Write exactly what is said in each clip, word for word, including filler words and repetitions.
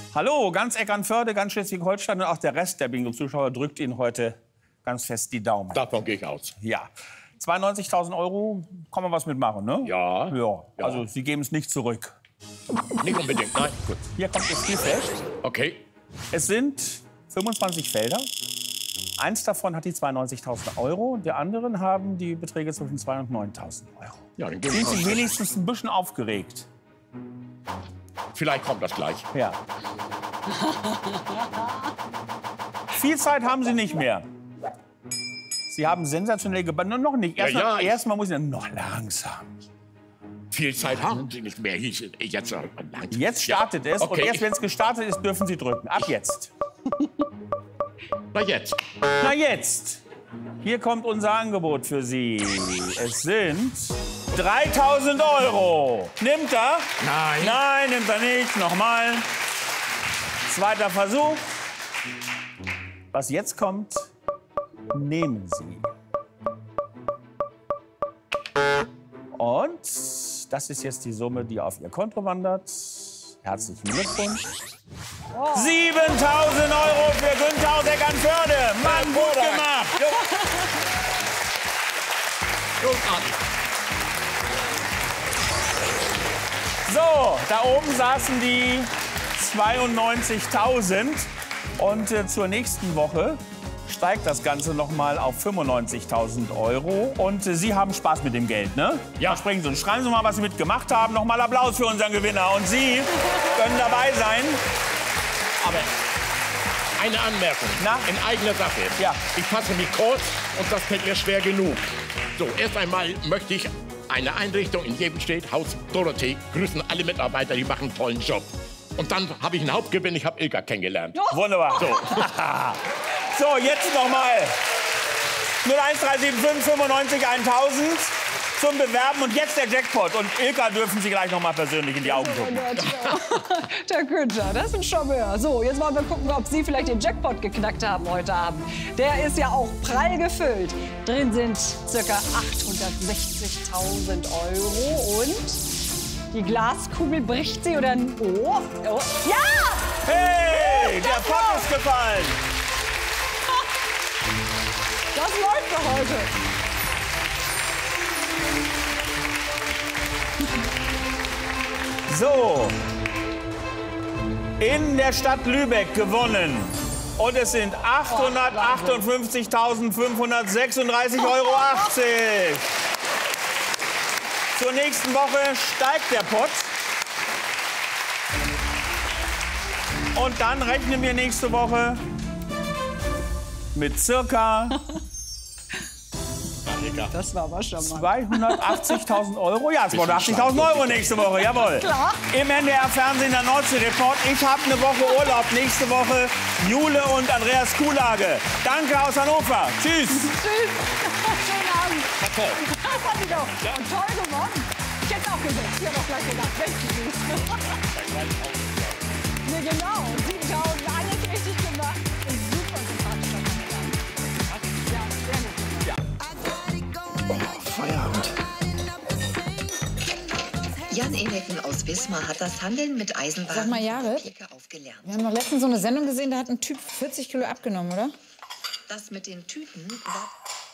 Hallo, ganz Eckernförde, ganz Schleswig-Holstein und auch der Rest der Bingo-Zuschauer drückt Ihnen heute ganz fest die Daumen. Davon gehe ich aus. Ja. zweiundneunzigtausend Euro, kann man was mitmachen, ne? Ja. Ja. Ja. Also, Sie geben es nicht zurück. Nicht unbedingt, nein. Gut. Hier kommt das Spielfeld. Okay. Es sind fünfundzwanzig Felder. Eins davon hat die zweiundneunzigtausend Euro. Die anderen haben die Beträge zwischen zweitausend und neuntausend Euro. Ja, dann gebe Sind ich Sie aus. wenigstens ein bisschen aufgeregt? Vielleicht kommt das gleich. Ja. Viel Zeit haben Sie nicht mehr. Sie haben sensationell gebannt. Noch nicht. Erst, Ja, ja, mal, ich- erst mal muss ich noch langsam. Viel Zeit haben Sie nicht mehr. Hieß es jetzt. äh, langsam. Jetzt startet es. Okay. Und erst wenn es gestartet ist, dürfen Sie drücken. Ab jetzt. Na jetzt. Na jetzt. Hier kommt unser Angebot für Sie. Es sind dreitausend Euro. Nimmt er? Nein. Nein, nimmt er nicht. Nochmal. Zweiter Versuch. Was jetzt kommt, nehmen Sie. Und das ist jetzt die Summe, die auf Ihr Konto wandert. Herzlichen Glückwunsch. siebentausend Euro für Günther aus Eckernförde. Mann, gut gemacht. Großartig. So, da oben saßen die zweiundneunzigtausend. Und äh, zur nächsten Woche steigt das Ganze noch mal auf fünfundneunzigtausend Euro. Und äh, Sie haben Spaß mit dem Geld, ne? Ja. Versprechen Sie uns. Schreiben Sie mal, was Sie mitgemacht haben. Noch mal Applaus für unseren Gewinner. Und Sie können dabei sein. Aber eine Anmerkung. Na? In eigener Sache. Ja. Ich fasse mich kurz und das fällt mir schwer genug. So, erst einmal möchte ich eine Einrichtung, in jedem steht Haus Dorothee, grüßen alle Mitarbeiter, die machen einen tollen Job. Und dann habe ich einen Hauptgewinn, ich habe Ilka kennengelernt. Wunderbar. So, so jetzt noch mal. null eins drei sieben fünf fünfundneunzig eintausend zum Bewerben. Und jetzt der Jackpot. Und Ilka dürfen Sie gleich noch mal persönlich in die Augen gucken. Der Günther, das ist ein Charmeur. So, jetzt wollen wir gucken, ob Sie vielleicht den Jackpot geknackt haben heute Abend. Der ist ja auch prall gefüllt. Drin sind ca. achthundertsechzigtausend Euro und die Glaskugel bricht sie oder... Oh, oh. Ja! Hey, der Pott ist gefallen. Das läuft für heute. So, in der Stadt Lübeck gewonnen. Und es sind achthundertachtundfünfzigtausendfünfhundertsechsunddreißig Euro achtzig. Zur nächsten Woche steigt der Pott. Und dann rechnen wir nächste Woche mit circa Das war aber schon mal. zweihundertachtzigtausend Euro. Ja, zweihundertachtzigtausend Euro nächste Woche, jawohl. Klar. Im N D R-Fernsehen der Nordsee-Report. Ich habe eine Woche Urlaub. Nächste Woche Jule und Andreas Kuhlage. Danke aus Hannover. Tschüss. Tschüss. Schönen Abend. Toll. Das fand ich auch. Und toll gewonnen. Ich hätte auch gesetzt. Ich hätte auch gleich gedacht, wenn Sie Nee, genau. siebentausend, alles richtig gemacht. Ein super sympathischer Kandidat. Ja, sehr gut. Feierabend. Jan Enecken aus Wismar hat das Handeln mit Eisenwaren Sag mal, Jahre, von der Pike auf gelernt. wir haben noch letztens so eine Sendung gesehen, da hat ein Typ vierzig Kilo abgenommen, oder? Das mit den Tüten war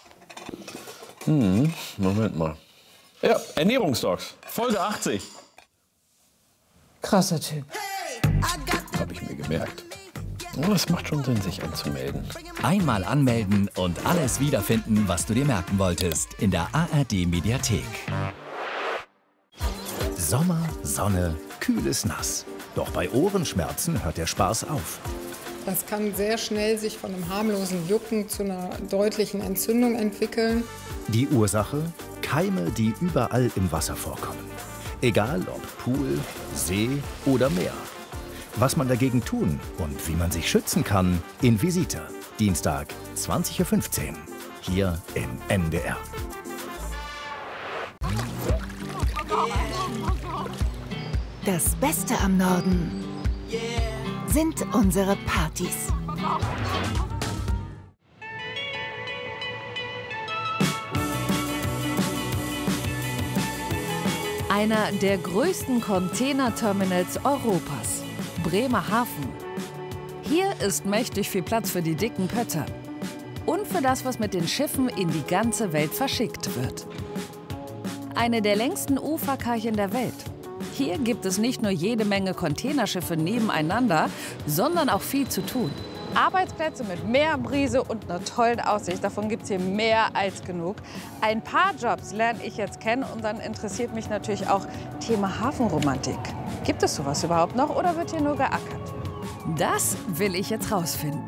Moment mal. Ja, Ernährungsdocs. Folge achtzig. Krasser Typ. Habe ich mir gemerkt. Oh, es macht schon Sinn, sich anzumelden. Einmal anmelden und alles wiederfinden, was du dir merken wolltest, in der A R D-Mediathek. Sommer, Sonne, kühles Nass. Doch bei Ohrenschmerzen hört der Spaß auf. Das kann sehr schnell sich von einem harmlosen Jucken zu einer deutlichen Entzündung entwickeln. Die Ursache? Keime, die überall im Wasser vorkommen. Egal ob Pool, See oder Meer. Was man dagegen tun und wie man sich schützen kann, in Visita. Dienstag, zwanzig Uhr fünfzehn. Hier im N D R. Das Beste am Norden sind unsere Partys. Einer der größten Containerterminals Europas. Bremerhaven. Hier ist mächtig viel Platz für die dicken Pötte. Und für das, was mit den Schiffen in die ganze Welt verschickt wird. Eine der längsten Uferkeichen der Welt. Hier gibt es nicht nur jede Menge Containerschiffe nebeneinander, sondern auch viel zu tun. Arbeitsplätze mit Meerbrise und einer tollen Aussicht. Davon gibt es hier mehr als genug. Ein paar Jobs lerne ich jetzt kennen und dann interessiert mich natürlich auch Thema Hafenromantik. Gibt es sowas überhaupt noch oder wird hier nur geackert? Das will ich jetzt rausfinden.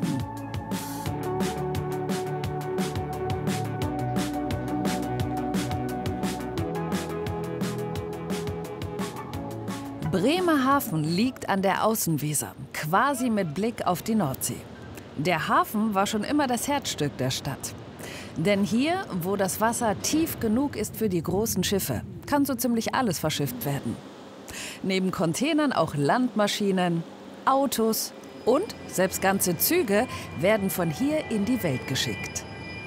Bremerhaven liegt an der Außenweser, quasi mit Blick auf die Nordsee. Der Hafen war schon immer das Herzstück der Stadt. Denn hier, wo das Wasser tief genug ist für die großen Schiffe, kann so ziemlich alles verschifft werden. Neben Containern auch Landmaschinen, Autos und selbst ganze Züge werden von hier in die Welt geschickt.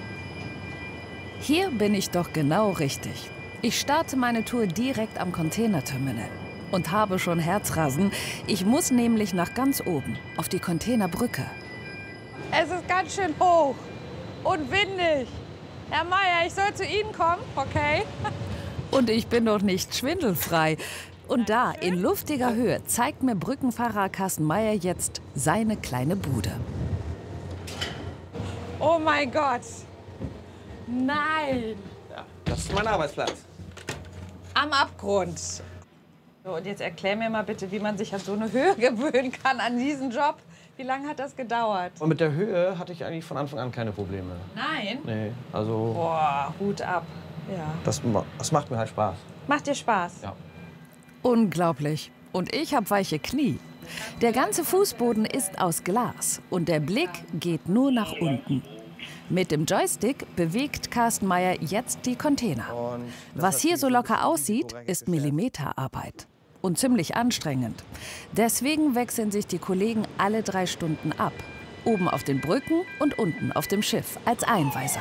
Hier bin ich doch genau richtig. Ich starte meine Tour direkt am Containerterminal. Und habe schon Herzrasen. Ich muss nämlich nach ganz oben, auf die Containerbrücke. Es ist ganz schön hoch und windig. Herr Meier, ich soll zu Ihnen kommen, okay? Und ich bin doch nicht schwindelfrei. Und da, in luftiger Höhe, zeigt mir Brückenfahrer Carsten Meier jetzt seine kleine Bude. Oh mein Gott. Nein. Ja, das ist mein Arbeitsplatz. Am Abgrund. So, und jetzt erklär mir mal bitte, wie man sich an so eine Höhe gewöhnen kann, an diesen Job. Wie lange hat das gedauert? Und mit der Höhe hatte ich eigentlich von Anfang an keine Probleme. Nein? Nee, also... Boah, Hut ab. Ja. Das, das macht mir halt Spaß. Macht dir Spaß? Ja. Unglaublich. Und ich habe weiche Knie. Der ganze Fußboden ist aus Glas und der Blick geht nur nach unten. Mit dem Joystick bewegt Carsten Meier jetzt die Container. Was hier so locker aussieht, ist Millimeterarbeit. Und ziemlich anstrengend. Deswegen wechseln sich die Kollegen alle drei Stunden ab. Oben auf den Brücken und unten auf dem Schiff als Einweiser.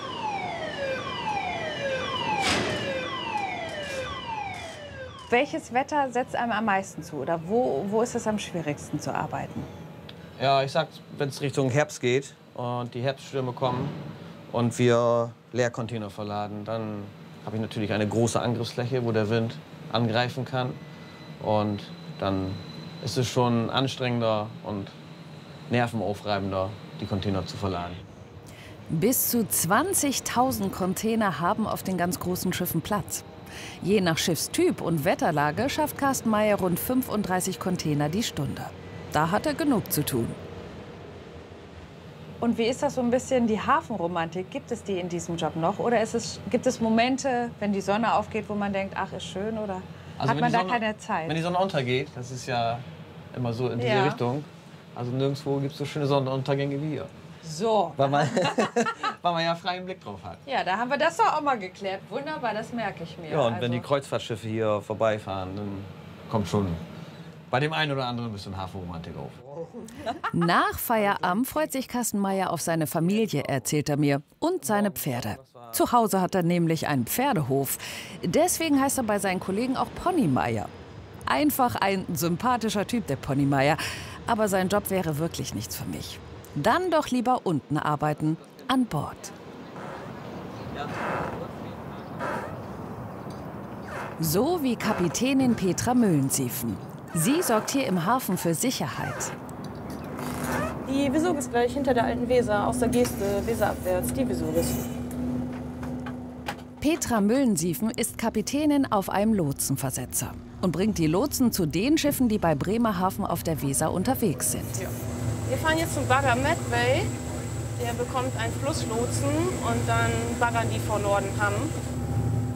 Welches Wetter setzt einem am meisten zu? Oder wo, wo ist es am schwierigsten zu arbeiten? Ja, ich sag, wenn es Richtung Herbst geht und die Herbststürme kommen und wir Leercontainer verladen, dann habe ich natürlich eine große Angriffsfläche, wo der Wind angreifen kann. Und dann ist es schon anstrengender und nervenaufreibender, die Container zu verladen. Bis zu zwanzigtausend Container haben auf den ganz großen Schiffen Platz. Je nach Schiffstyp und Wetterlage schafft Carsten Meier rund fünfunddreißig Container die Stunde. Da hat er genug zu tun. Und wie ist das so ein bisschen die Hafenromantik? Gibt es die in diesem Job noch? Oder ist es, gibt es Momente, wenn die Sonne aufgeht, wo man denkt, ach, ist schön? Oder also hat man da Sonne, keine Zeit? Wenn die Sonne untergeht, das ist ja immer so in diese ja. Richtung. Also nirgendwo gibt es so schöne Sonnenuntergänge wie hier. So. Weil man, weil man ja freien Blick drauf hat. Ja, da haben wir das doch auch mal geklärt. Wunderbar, das merke ich mir. Ja, und also. wenn die Kreuzfahrtschiffe hier vorbeifahren, dann kommt schon bei dem einen oder anderen ein bisschen Hafenromantik auf. Nach Feierabend freut sich Carsten Meier auf seine Familie, erzählt er mir, und seine Pferde. Zu Hause hat er nämlich einen Pferdehof. Deswegen heißt er bei seinen Kollegen auch Pony Meier. Einfach ein sympathischer Typ, der Pony Meier. Aber sein Job wäre wirklich nichts für mich. Dann doch lieber unten arbeiten, an Bord. So wie Kapitänin Petra Müllensiefen. Sie sorgt hier im Hafen für Sicherheit. Die Vesuv ist gleich hinter der alten Weser, aus der Geste, weserabwärts, die Vesuv ist. Petra Müllensiefen ist Kapitänin auf einem Lotsenversetzer und bringt die Lotsen zu den Schiffen, die bei Bremerhaven auf der Weser unterwegs sind. Ja. Wir fahren jetzt zum Bagger Medway. Der bekommt einen Flusslotsen und dann baggern die vor Nordenham.